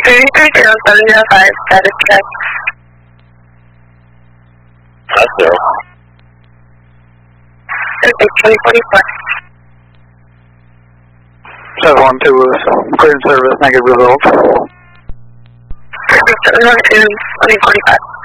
330705, status check. That's zero. Okay, 2044. 712 was clear in service, negative result. 712, 2045.